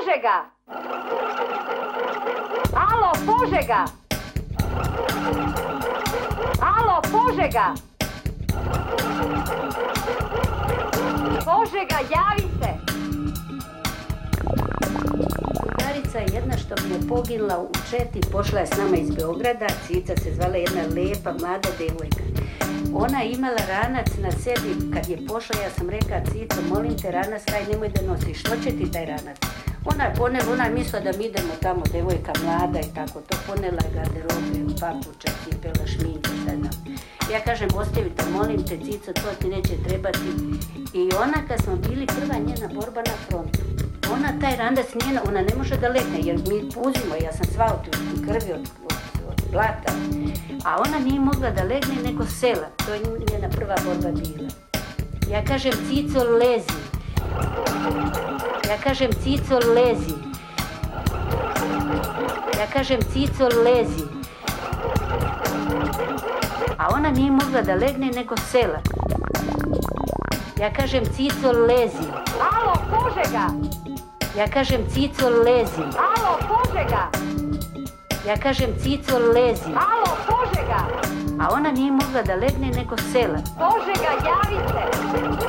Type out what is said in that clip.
Požega! Alo, Požega! Alo, Požega! Požega, javi se! Drugarica je jedna što mi je poginula u Četi, pošla je s nama iz Beograda, Cica se zvala, jedna lepa, mlada devojka. Ona je imala ranac na sebi, kad je pošla, ja sam rekla, Cico, molim te, ranac taj nemoj da nosiš, što će ti taj ranac? Ona je mislila da mi idemo tamo, devojka mlada i tako, to ponela je garderobe, papuča, cipela, šminke, šta znam. Ja kažem, ostavi to, molim te, Cico, to ti neće trebati. I ona, kad smo bili, prva njena borba na frontu, ona taj ranac njena, ona ne može da legne, jer mi puzimo, ja sam sva od krvi, od blata, a ona nije mogla da legne nego sela, to je njena prva borba bila. Ja kažem, Cico, lezi. Ja kažem, Cico, lezi. Ja kažem, Cico, lezi. A ona nije mogla da legne nego sela. Ja kažem, Cico, lezi. Alo, Požega! Ja kažem, Cico, lezi. Alo, Požega! Ja kažem, Cico, lezi. Alo, Požega! A ona nije mogla da legne nego sela. Požega, javi se!